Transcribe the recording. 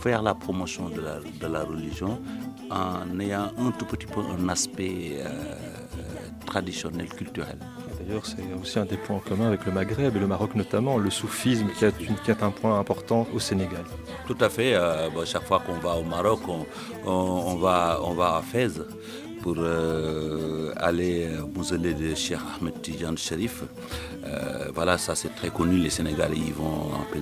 faire la promotion de la religion en ayant un tout petit peu un aspect traditionnel, culturel. D'ailleurs, c'est aussi un des points en commun avec le Maghreb et le Maroc notamment, le soufisme qui est un point important au Sénégal. Tout à fait. Chaque fois qu'on va au Maroc, on va à Fès pour aller au mausolée de Cheikh Ahmed Tidiane Chérif. Voilà, ça c'est très connu. Les Sénégalais y vont en